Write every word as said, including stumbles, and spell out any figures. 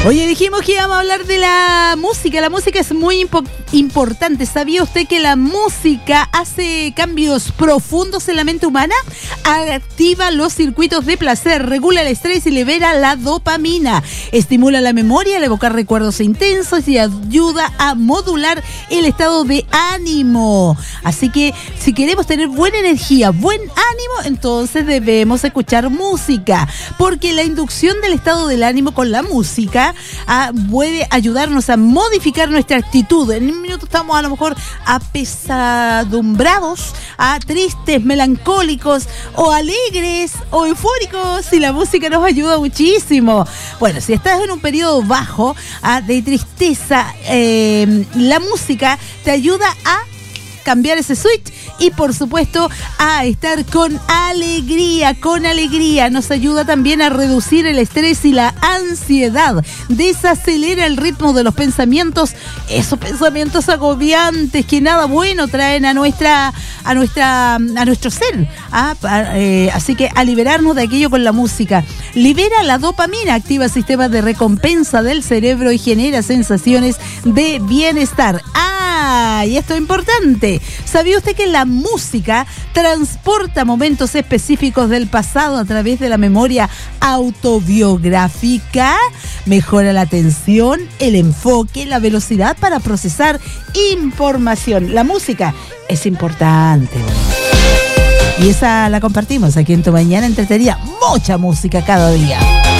Oye, dijimos que íbamos a hablar de la música. La música es muy impo- importante. ¿Sabía usted que la música hace cambios profundos en la mente humana? Activa los circuitos de placer, regula el estrés y libera la dopamina. Estimula la memoria al evocar recuerdos intensos y ayuda a modular el estado de ánimo. Así que si queremos tener buena energía, buen ánimo, entonces debemos escuchar música. Porque la inducción del estado del ánimo con la música Ah, puede ayudarnos a modificar nuestra actitud. En un minuto estamos a lo mejor apesadumbrados, a tristes, melancólicos o alegres o eufóricos, y la música nos ayuda muchísimo. Bueno, si estás en un periodo bajo ah, de tristeza, eh, la música te ayuda a cambiar ese switch y por supuesto a estar con alegría, con alegría. Nos ayuda también a reducir el estrés y la ansiedad, desacelera el ritmo de los pensamientos, esos pensamientos agobiantes que nada bueno traen a nuestra a nuestra a nuestro ser. ¿ah? Eh, así que a liberarnos de aquello con la música. Libera la dopamina, activa sistemas de recompensa del cerebro y genera sensaciones de bienestar. Ah, y esto es importante. ¿Sabía usted que la música transporta momentos específicos del pasado a través de la memoria autobiográfica? Mejora la atención, el enfoque, la velocidad para procesar información. La música es importante. Y esa la compartimos aquí en Tu Mañana Entretenida. Mucha música cada día.